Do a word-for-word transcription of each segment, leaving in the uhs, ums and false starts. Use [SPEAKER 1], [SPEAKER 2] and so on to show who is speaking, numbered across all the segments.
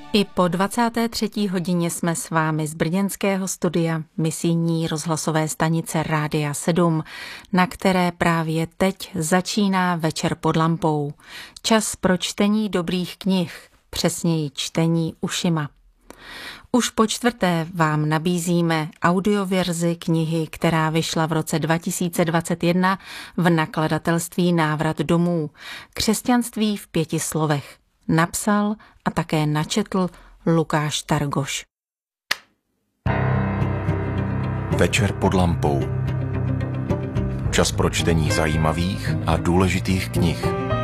[SPEAKER 1] I po dvacáté třetí hodině jsme s vámi z brněnského studia misijní rozhlasové stanice Rádia sedm, na které právě teď začíná Večer pod lampou. Čas pro čtení dobrých knih, přesněji čtení ušima. Už po čtvrté vám nabízíme audioverzi knihy, která vyšla v roce dva tisíce dvacet jedna v nakladatelství Návrat domů. Křesťanství v pěti slovech. Napsal a také načetl Lukáš Targoš.
[SPEAKER 2] Večer pod lampou. Čas pro čtení zajímavých a důležitých knih.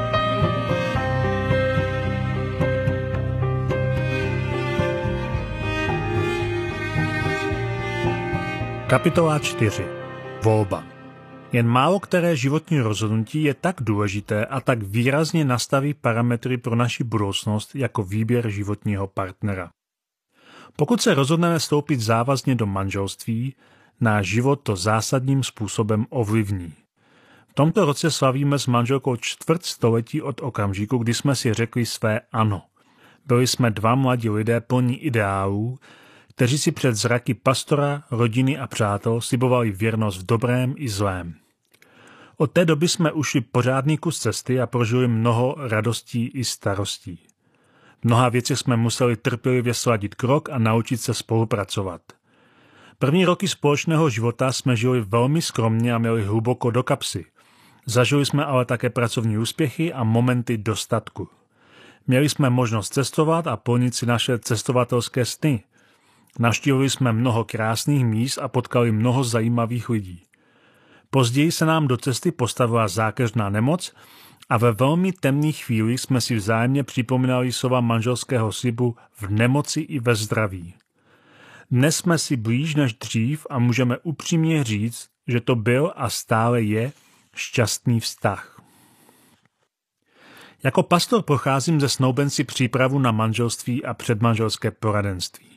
[SPEAKER 3] Kapitola čtyři. Volba. Jen málo které životní rozhodnutí je tak důležité a tak výrazně nastaví parametry pro naši budoucnost jako výběr životního partnera. Pokud se rozhodneme vstoupit závazně do manželství, náš život to zásadním způsobem ovlivní. V tomto roce slavíme s manželkou čtvrt století od okamžiku, kdy jsme si řekli své ano. Byli jsme dva mladí lidé plní ideálů, kteří si před zraky pastora, rodiny a přátel slibovali věrnost v dobrém i zlém. Od té doby jsme ušli pořádný kus cesty a prožili mnoho radostí i starostí. V mnoha věcech jsme museli trpělivě sladit krok a naučit se spolupracovat. První roky společného života jsme žili velmi skromně a měli hluboko do kapsy. Zažili jsme ale také pracovní úspěchy a momenty dostatku. Měli jsme možnost cestovat a plnit si naše cestovatelské sny. Navštívili jsme mnoho krásných míst a potkali mnoho zajímavých lidí. Později se nám do cesty postavila zákeřná nemoc a ve velmi temných chvílích jsme si vzájemně připomínali slova manželského slibu v nemoci i ve zdraví. Dnes jsme si blíž než dřív a můžeme upřímně říct, že to byl a stále je šťastný vztah. Jako pastor procházím ze snoubenci přípravu na manželství a předmanželské poradenství.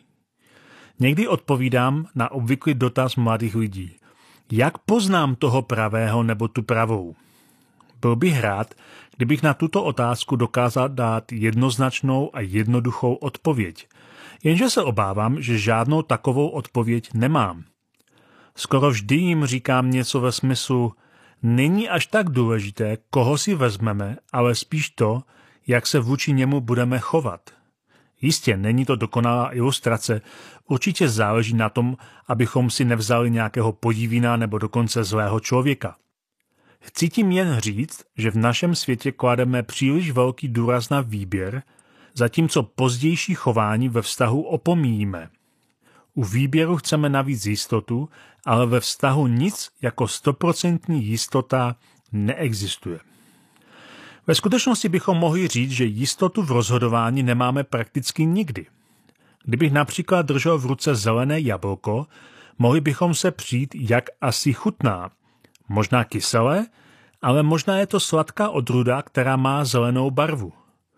[SPEAKER 3] Někdy odpovídám na obvyklý dotaz mladých lidí. Jak poznám toho pravého nebo tu pravou? Byl bych rád, kdybych na tuto otázku dokázal dát jednoznačnou a jednoduchou odpověď. Jenže se obávám, že žádnou takovou odpověď nemám. Skoro vždy jim říkám něco ve smyslu, není až tak důležité, koho si vezmeme, ale spíš to, jak se vůči němu budeme chovat. Jistě, není to dokonalá ilustrace, určitě záleží na tom, abychom si nevzali nějakého podivina nebo dokonce zlého člověka. Chci tím jen říct, že v našem světě klademe příliš velký důraz na výběr, zatímco pozdější chování ve vztahu opomíjíme. U výběru chceme navíc jistotu, ale ve vztahu nic jako stoprocentní jistota neexistuje. Ve skutečnosti bychom mohli říct, že jistotu v rozhodování nemáme prakticky nikdy. Kdybych například držel v ruce zelené jablko, mohli bychom se přijít, jak asi chutná. Možná kyselé, ale možná je to sladká odrůda, která má zelenou barvu.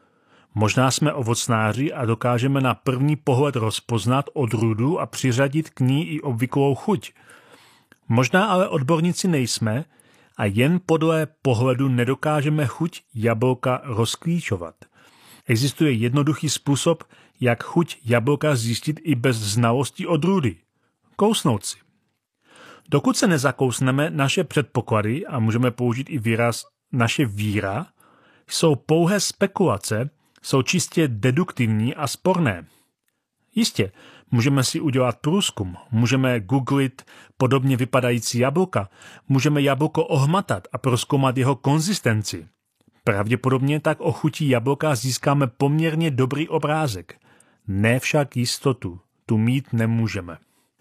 [SPEAKER 3] Možná jsme ovocnáři a dokážeme na první pohled rozpoznat odrůdu a přiřadit k ní i obvyklou chuť. Možná ale odborníci nejsme a jen podle pohledu nedokážeme chuť jablka rozklíčovat. Existuje jednoduchý způsob, jak chuť jablka zjistit i bez znalosti odrůdy. Kousnout si. Dokud se nezakousneme, naše předpoklady, a můžeme použít i výraz naše víra, jsou pouhé spekulace, jsou čistě deduktivní a sporné. Jistě, můžeme si udělat průzkum, můžeme googlit podobně vypadající jablka, můžeme jablko ohmatat a prozkoumat jeho konzistenci. Pravděpodobně tak o chuti jablka získáme poměrně dobrý obrázek. Ne však jistotu, tu mít nemůžeme.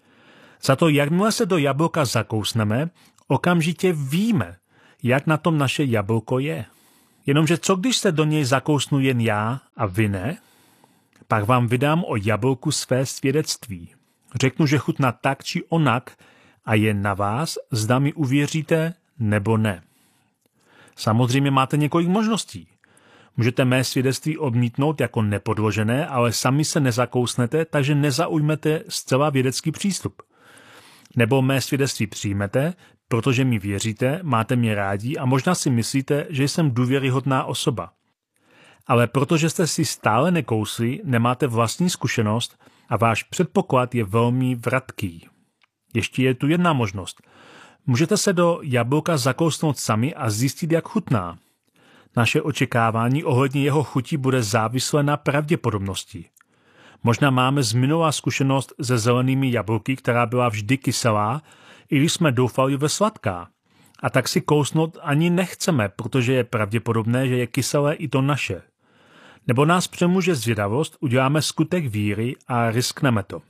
[SPEAKER 3] Za to, jakmile se do jablka zakousneme, okamžitě víme, jak na tom naše jablko je. Jenomže co když se do něj zakousnu jen já a vy ne? Pak vám vydám o jablku své svědectví. Řeknu, že chutná tak či onak a je na vás, zda mi uvěříte nebo ne. Samozřejmě máte několik možností. Můžete mé svědectví odmítnout jako nepodložené, ale sami se nezakousnete, takže nezaujmete zcela vědecký přístup. Nebo mé svědectví přijmete, protože mi věříte, máte mě rádi a možná si myslíte, že jsem důvěryhodná osoba. ale protože jste si stále nekousli, nemáte vlastní zkušenost a váš předpoklad je velmi vratký. Ještě je tu jedna možnost. Můžete se do jablka zakousnout sami a zjistit, jak chutná. Naše očekávání ohledně jeho chuti bude závislé na pravděpodobnosti. Možná máme z minulá zkušenost se zelenými jablky, která byla vždy kyselá, i když jsme doufali ve sladká. A tak si kousnout ani nechceme, protože je pravděpodobné, že je kyselé i to naše. Nebo nás přemůže zvědavost, uděláme skutek víry a riskneme to.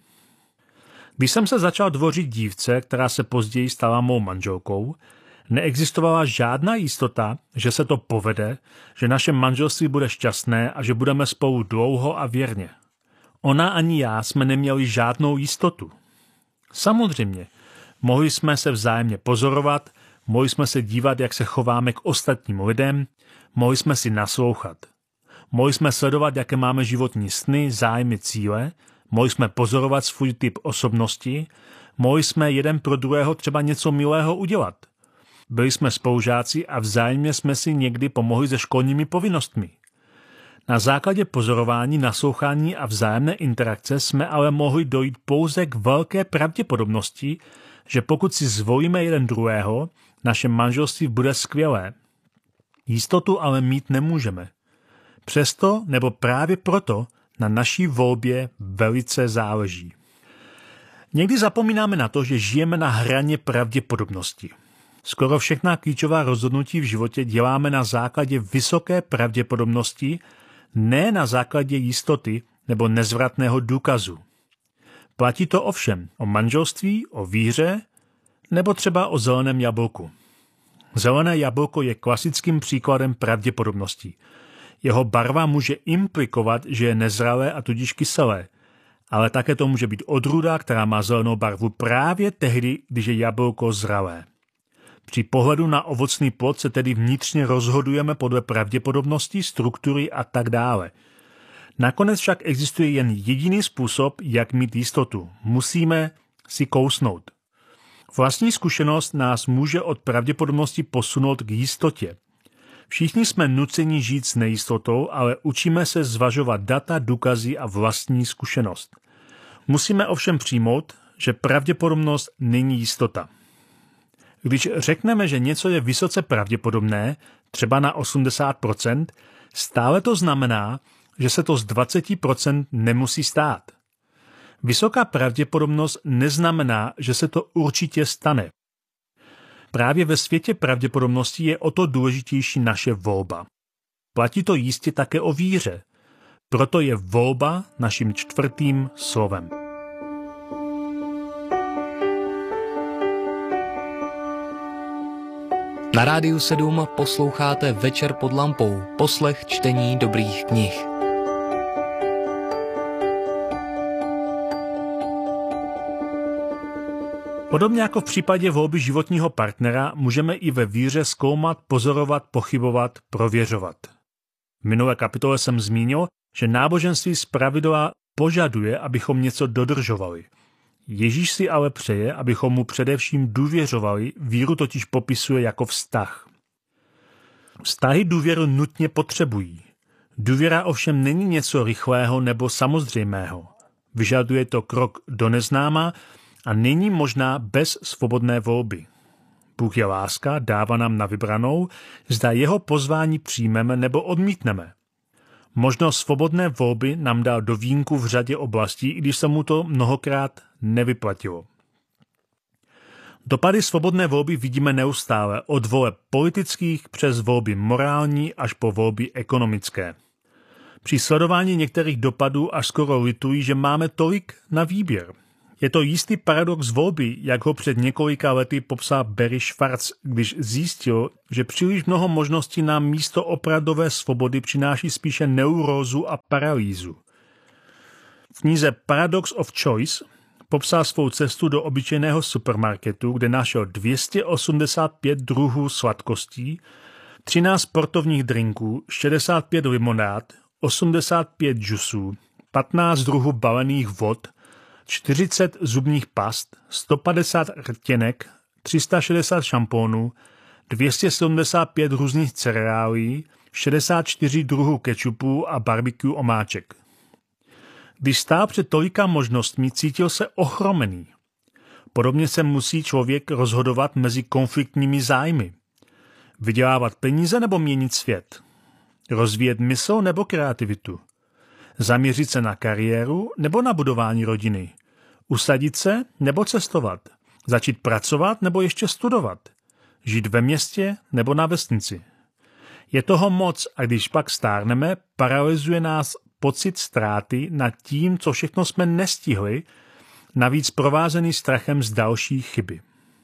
[SPEAKER 3] Když jsem se začal dvořit dívce, která se později stala mou manželkou, neexistovala žádná jistota, že se to povede, že naše manželství bude šťastné a že budeme spolu dlouho a věrně. Ona ani já jsme neměli žádnou jistotu. Samozřejmě, mohli jsme se vzájemně pozorovat, mohli jsme se dívat, jak se chováme k ostatním lidem, mohli jsme si naslouchat. Mohli jsme sledovat, jaké máme životní sny, zájmy, cíle, mohli jsme pozorovat svůj typ osobnosti, mohli jsme jeden pro druhého třeba něco milého udělat. Byli jsme spolužáci a vzájemně jsme si někdy pomohli se školními povinnostmi. Na základě pozorování, naslouchání a vzájemné interakce jsme ale mohli dojít pouze k velké pravděpodobnosti, že pokud si zvolíme jeden druhého, naše manželství bude skvělé. Jistotu ale mít nemůžeme. Přesto nebo právě proto na naší volbě velice záleží. Někdy zapomínáme na to, že žijeme na hraně pravděpodobnosti. Skoro všechna klíčová rozhodnutí v životě děláme na základě vysoké pravděpodobnosti, ne na základě jistoty nebo nezvratného důkazu. Platí to ovšem o manželství, o víře nebo třeba o zeleném jablku. Zelené jablko je klasickým příkladem pravděpodobnosti. Jeho barva může implikovat, že je nezralé a tudíž kyselé, ale také to může být odrůda, která má zelenou barvu právě tehdy, když je jablko zralé. Při pohledu na ovocný plod se tedy vnitřně rozhodujeme podle pravděpodobnosti, struktury a tak dále. Nakonec však existuje jen jediný způsob, jak mít jistotu. Musíme si kousnout. Vlastní zkušenost nás může od pravděpodobnosti posunout k jistotě. Všichni jsme nuceni žít s nejistotou, ale učíme se zvažovat data, důkazy a vlastní zkušenost. Musíme ovšem přijmout, že pravděpodobnost není jistota. Když řekneme, že něco je vysoce pravděpodobné, třeba na osmdesát procent, stále to znamená, že se to z dvacet procent nemusí stát. Vysoká pravděpodobnost neznamená, že se to určitě stane. Právě ve světě pravděpodobností je o to důležitější naše volba. Platí to jistě také o víře. Proto je volba naším čtvrtým slovem.
[SPEAKER 4] Na Rádiu sedm posloucháte Večer pod lampou, poslech čtení dobrých knih.
[SPEAKER 3] Podobně jako v případě volby životního partnera můžeme i ve víře zkoumat, pozorovat, pochybovat, prověřovat. V minulé kapitole jsem zmínil, že náboženství zpravidla požaduje, abychom něco dodržovali. Ježíš si ale přeje, abychom mu především důvěřovali, víru totiž popisuje jako vztah. Vztahy důvěru nutně potřebují. Důvěra ovšem není něco rychlého nebo samozřejmého. Vyžaduje to krok do neznáma a není možná bez svobodné volby. Bůh je láska, dává nám na vybranou, zda jeho pozvání přijmeme nebo odmítneme. Možnost svobodné volby nám dal do vínku v řadě oblastí, i když se mu to mnohokrát nevyplatilo. Dopady svobodné volby vidíme neustále, od voleb politických přes volby morální až po volby ekonomické. Při sledování některých dopadů až skoro litují, že máme tolik na výběr. Je to jistý paradox volby, jak ho před několika lety popsal Barry Schwartz, když zjistil, že příliš mnoho možností nám místo opravdové svobody přináší spíše neurózu a paralýzu. V knize Paradox of Choice popsal svou cestu do obyčejného supermarketu, kde našel dvě stě osmdesát pět druhů sladkostí, třináct sportovních drinků, šedesát pět limonád, osmdesát pět džusů, patnáct druhů balených vod, čtyřicet zubních past, sto padesát rtěnek, tři sta šedesát šampónů, dvě stě sedmdesát pět různých cereálí, šedesát čtyři druhů kečupu a barbecue omáček. Když stál před tolika možnostmi, cítil se ochromený. Podobně se musí člověk rozhodovat mezi konfliktními zájmy. Vydělávat peníze nebo měnit svět. Rozvíjet mysl nebo kreativitu. Zaměřit se na kariéru nebo na budování rodiny. Usadit se nebo cestovat. Začít pracovat nebo ještě studovat. Žít ve městě nebo na vesnici. Je toho moc a když pak stárneme, paralyzuje nás pocit ztráty nad tím, co všechno jsme nestihli, navíc provázený strachem z další chyby.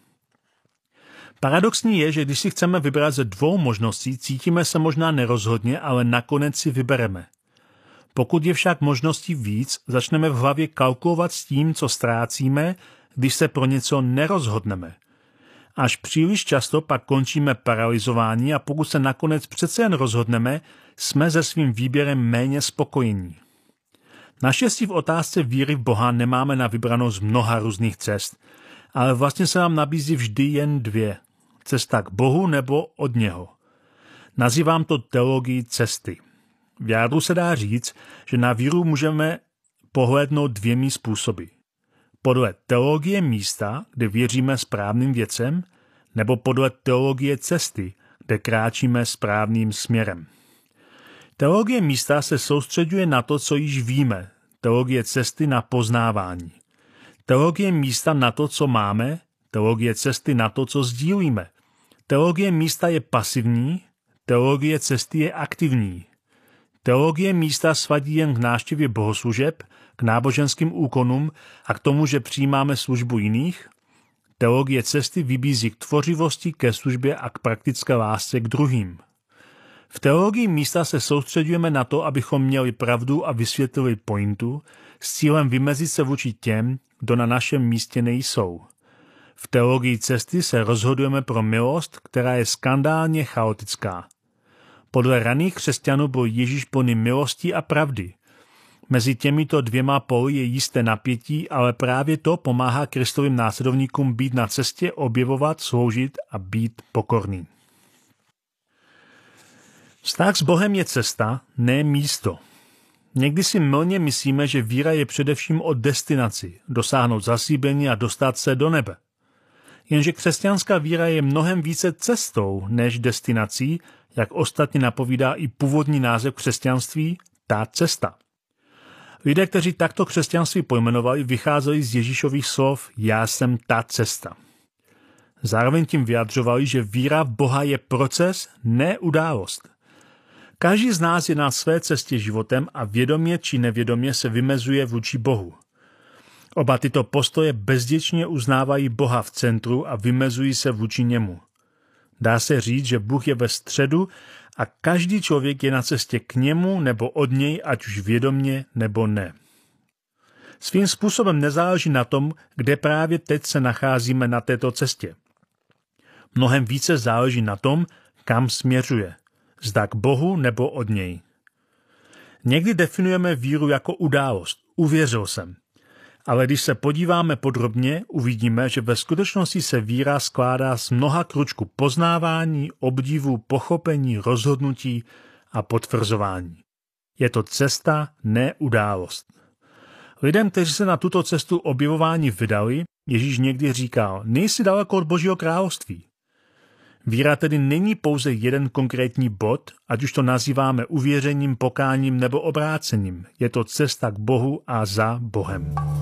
[SPEAKER 3] Paradoxní je, že když si chceme vybrat ze dvou možností, cítíme se možná nerozhodně, ale nakonec si vybereme. Pokud je však možností víc, začneme v hlavě kalkulovat s tím, co ztrácíme, když se pro něco nerozhodneme. Až příliš často pak končíme paralyzováni a pokud se nakonec přece jen rozhodneme, jsme se svým výběrem méně spokojení. Naštěstí v otázce víry v Boha nemáme na vybranou z mnoha různých cest, ale vlastně se nám nabízí vždy jen dvě. Cesta k Bohu nebo od něho. Nazývám to teologii cesty. V jádru se dá říct, že na víru můžeme pohlédnout dvěmi způsoby. Podle teologie místa, kde věříme správným věcem, nebo podle teologie cesty, kde kráčíme správným směrem. Teologie místa se soustředuje na to, co již víme, teologie cesty na poznávání. Teologie místa na to, co máme, teologie cesty na to, co sdílíme. Teologie místa je pasivní, teologie cesty je aktivní. Teologie místa svadí jen k návštěvě bohoslužeb, k náboženským úkonům a k tomu, že přijímáme službu jiných. Teologie cesty vybízí k tvořivosti, ke službě a k praktické lásce k druhým. V teologii místa se soustředujeme na to, abychom měli pravdu a vysvětlili pointu s cílem vymezit se vůči těm, kdo na našem místě nejsou. V teologii cesty se rozhodujeme pro milost, která je skandálně chaotická. Podle raných křesťanů byl Ježíš plný milosti a pravdy. Mezi těmito dvěma poli je jisté napětí, ale právě to pomáhá Kristovým následovníkům být na cestě, objevovat, sloužit a být pokorný. Vztah s Bohem je cesta, ne místo. Někdy si mylně myslíme, že víra je především o destinaci, dosáhnout zaslíbení a dostat se do nebe. Jenže křesťanská víra je mnohem více cestou než destinací, jak ostatně napovídá i původní název křesťanství, ta cesta. Lidé, kteří takto křesťanství pojmenovali, vycházeli z Ježíšových slov já jsem ta cesta. Zároveň tím vyjadřovali, že víra v Boha je proces, ne událost. Každý z nás je na své cestě životem a vědomě či nevědomě se vymezuje vůči Bohu. Oba tyto postoje bezděčně uznávají Boha v centru a vymezují se vůči němu. Dá se říct, že Bůh je ve středu a každý člověk je na cestě k němu nebo od něj, ať už vědomě nebo ne. Svým způsobem nezáleží na tom, kde právě teď se nacházíme na této cestě. Mnohem více záleží na tom, kam směřuje. Zda k Bohu nebo od něj. Někdy definujeme víru jako událost. Uvěřil jsem. Ale když se podíváme podrobně, uvidíme, že ve skutečnosti se víra skládá z mnoha kručků poznávání, obdivu, pochopení, rozhodnutí a potvrzování. Je to cesta, ne událost. Lidem, kteří se na tuto cestu objevování vydali, Ježíš někdy říkal, nejsi daleko od Božího království. Víra tedy není pouze jeden konkrétní bod, ať už to nazýváme uvěřením, pokáním nebo obrácením. Je to cesta k Bohu a za Bohem.